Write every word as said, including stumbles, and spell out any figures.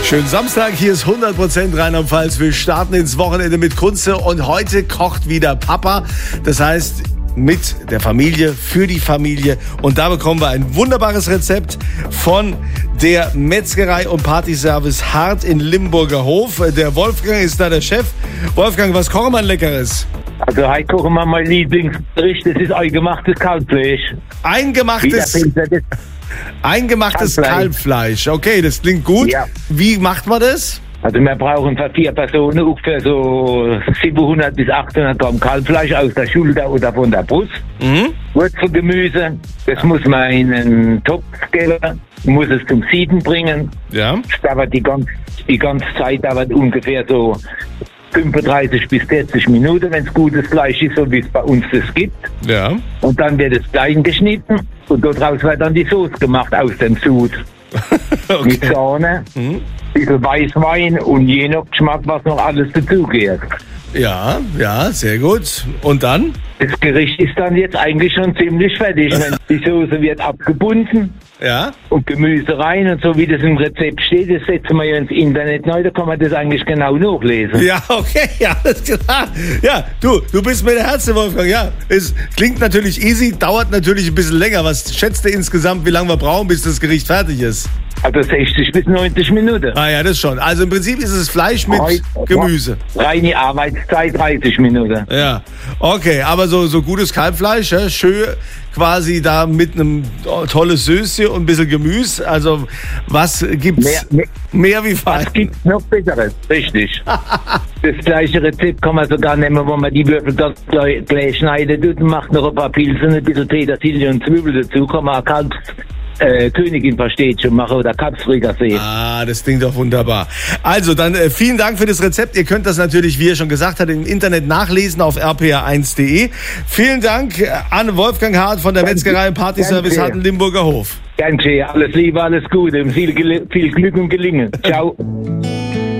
Schönen Samstag, hier ist hundert Prozent Rheinland-Pfalz. Wir starten ins Wochenende mit Kunze und heute kocht wieder Papa. Das heißt, mit der Familie, für die Familie. Und da bekommen wir ein wunderbares Rezept von der Metzgerei und Partyservice Hart in Limburger Hof. Der Wolfgang ist da der Chef. Wolfgang, was kochen wir Leckeres? Also heute kochen wir mein Lieblingsgericht, das ist eingemachtes Kalbfleisch. Eingemachtes, eingemachtes Kalbfleisch. Kalbfleisch. Okay, das klingt gut. Ja. Wie macht man das? Also wir brauchen für vier Personen ungefähr so siebenhundert bis achthundert Gramm Kalbfleisch aus der Schulter oder von der Brust. Mhm. Wurzelgemüse, das muss man in einen Topf geben, muss es zum Sieden bringen. Ja. Das dauert die, ganz, die ganze Zeit dauert ungefähr so fünfunddreißig bis vierzig Minuten, wenn es gutes Fleisch ist, so wie es bei uns das gibt. Ja. Und dann wird es klein geschnitten und daraus wird dann die Soße gemacht aus dem Sud. Okay. Mit Sahne, mhm. bisschen Weißwein und je nach Geschmack, was noch alles dazugehört. Ja, ja, sehr gut. Und dann? Das Gericht ist dann jetzt eigentlich schon ziemlich fertig. Die Soße wird abgebunden. Ja. Und Gemüse rein und so wie das im Rezept steht, das setzen wir ja ins Internet neu, da kann man das eigentlich genau nachlesen. Ja, okay, ja, alles klar. Ja, du, du bist mir der Herz, Wolfgang, ja. Es klingt natürlich easy, dauert natürlich ein bisschen länger. Was schätzt du insgesamt, wie lange wir brauchen, bis das Gericht fertig ist? Also sechzig bis neunzig Minuten. Ah ja, das schon. Also im Prinzip ist es Fleisch mit Rein, Gemüse. Reine Arbeitszeit dreißig Minuten. Ja, okay, aber so, so gutes Kalbfleisch, ja, schön quasi da mit einem tolles Söschen und ein bisschen Gemüse. Also was gibt's mehr, mehr, mehr wie fein? Was gibt's noch Besseres? Richtig. Das gleiche Rezept kann man sogar nehmen, wo man die Würfel ganz gleich schneidet und macht noch ein paar Pilze, ein bisschen Petersilie und Zwiebel dazu, kann man Kalbs Äh, Königin versteht schon mache oder Kapsfrikassee. Ah, das klingt doch wunderbar. Also dann äh, vielen Dank für das Rezept. Ihr könnt das natürlich, wie er schon gesagt hat, im Internet nachlesen auf r p r eins punkt d e. Vielen Dank an Wolfgang Hart von der Metzgerei und Partyservice Hart in Limburger Hof. Danke, alles Liebe, alles Gute, viel, viel Glück und Gelingen. Ciao.